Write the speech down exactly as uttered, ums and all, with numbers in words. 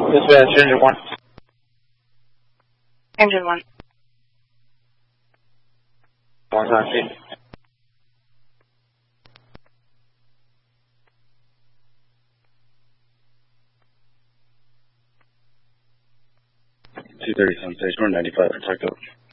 Dispatch, engine one. Engine one. One time, seat. two thirty Sun Station, ninety-five for takeoff.